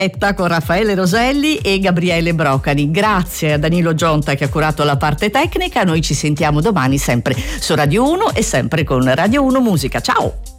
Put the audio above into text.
Con Raffaele Roselli e Gabriele Brocani. Grazie a Danilo Gionta che ha curato la parte tecnica. Noi ci sentiamo domani sempre su Radio 1 e sempre con Radio 1 Musica. Ciao!